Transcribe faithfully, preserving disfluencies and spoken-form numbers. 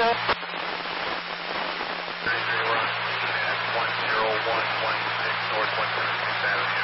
thirty-three, we're on at one zero one one six North one seventy-six Avenue.